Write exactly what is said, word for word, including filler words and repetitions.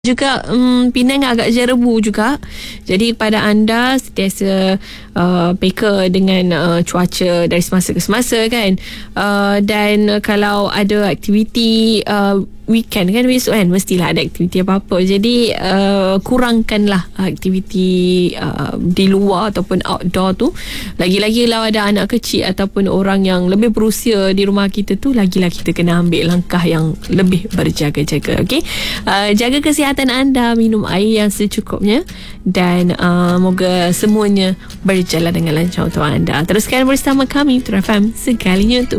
Juga um, Penang agak jerebu juga. Jadi kepada anda sentiasa uh, peka dengan uh, cuaca dari semasa ke semasa kan. uh, Dan uh, kalau ada aktiviti uh, weekend kan, besok kan mestilah ada aktiviti apa-apa. Jadi uh, kurangkanlah aktiviti uh, di luar ataupun outdoor tu. Lagi-lagi kalau ada anak kecil ataupun orang yang lebih berusia di rumah kita tu, lagi-lagi kita kena ambil langkah yang lebih berjaga-jaga. Okay, uh, jaga kesihatan anda, minum air yang secukupnya, dan uh, moga semuanya berjalan dengan lancar untuk anda. Teruskan bersama kami True F M, segalinya untuk